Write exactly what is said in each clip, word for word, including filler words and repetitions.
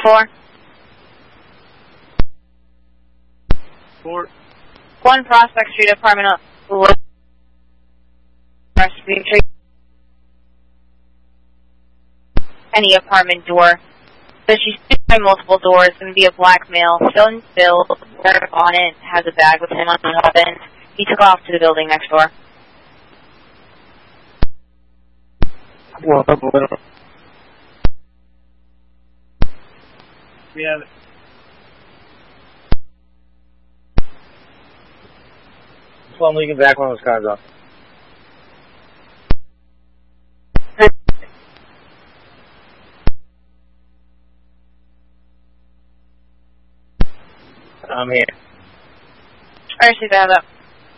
four. Four. One Prospect Street apartment. Any apartment door. So she's by multiple doors. Going to be a black male. Still Bill, on it, has a bag with him on the weapon. He took off to the building next door. Well, we have it. So I'm leaving back one of those cars off. I'm here. I see that up.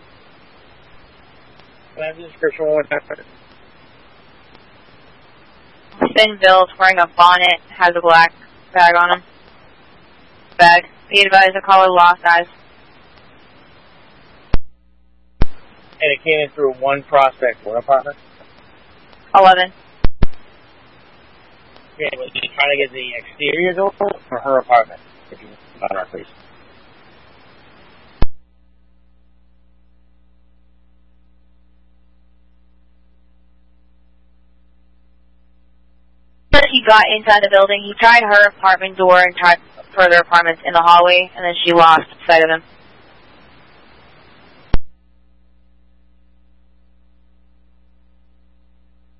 Can I have the description one more time? Thin Bill's wearing a bonnet, has a black bag on him. Bag. Be advised to call her Lost Eyes. And it came in through one Prospect. What apartment? Eleven. Okay, was she trying to get the exterior door for her apartment? If you on our please. He got inside the building. He tried her apartment door and tried further apartments in the hallway, and then she lost sight of him.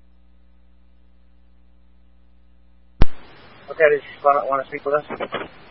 Okay, does she want to speak with us?